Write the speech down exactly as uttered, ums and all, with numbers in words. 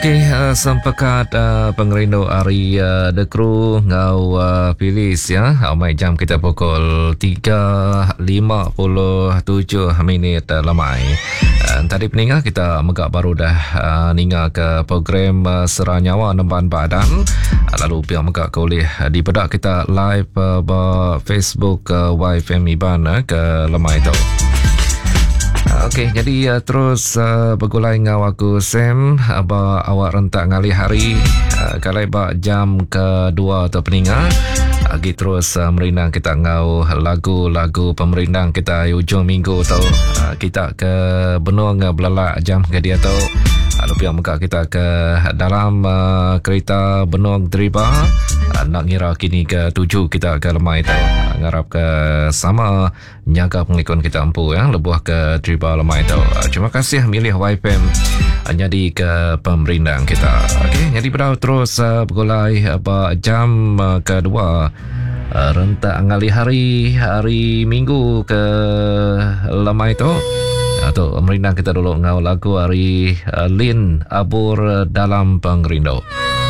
Okey, uh, sempekat uh, pengerindu hari uh, The Crew ngau uh, Filis ya. Amai jam kita pukul tiga lima puluh tujuh minit uh, lemai. Uh, tadi peninggal kita megak baru dah uh, ninga ke program uh, Seranyawa Nemban Badan. Uh, lalu pihak megak ke oleh uh, di bedak kita live uh, ba Facebook uh, Y F M Iban uh, ke lemai tu. Okey, jadi uh, terus uh, bergulai ngau aku Sam aba awak rentak ngali hari uh, kalai ba jam kedua atau peninga lagi terus uh, merindang kita ngau lagu-lagu pemerindang kita hujung minggu tau uh, kita ke benua ngau belalak jam ke dia tau lalu pihak muka kita ke dalam uh, kereta benua Deriba uh, nak ngira kini ke tujuh kita ke lemai tau uh, ngarap ke sama nyaga pengikut kita empu ya lebuh ke Deriba lemai tau uh, terima kasih milih Y F M uh, jadi ke pemerindang kita. Okey, jadi pada terus uh, bergulai apa jam uh, kedua uh, rentak ngali hari hari minggu ke lemai tu atau merindang kita dulu ngau lagu hari uh, Lin Abur dalam Pengerindu.